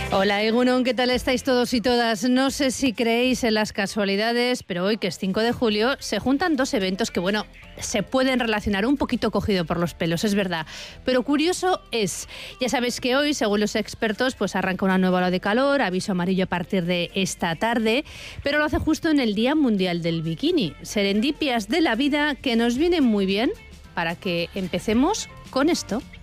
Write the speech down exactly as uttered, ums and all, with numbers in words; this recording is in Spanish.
Hola Egunon, ¿qué tal estáis todos y todas? No sé si creéis en las casualidades, pero hoy, que es cinco de julio, se juntan dos eventos que, bueno, se pueden relacionar un poquito cogido por los pelos, es verdad. Pero curioso es, ya sabéis que hoy, según los expertos, pues arranca una nueva ola de calor, aviso amarillo a partir de esta tarde, pero lo hace justo en el Día Mundial del Bikini. Serendipias de la vida que nos vienen muy bien para que empecemos con esto.